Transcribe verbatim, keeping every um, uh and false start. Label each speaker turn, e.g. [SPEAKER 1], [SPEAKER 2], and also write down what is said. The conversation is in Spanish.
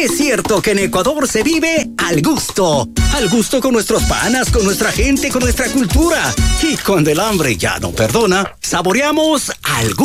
[SPEAKER 1] Es cierto que en Ecuador se vive al gusto. Al gusto con nuestros panas, con nuestra gente, con nuestra cultura. Y cuando el hambre ya no perdona, saboreamos al gusto.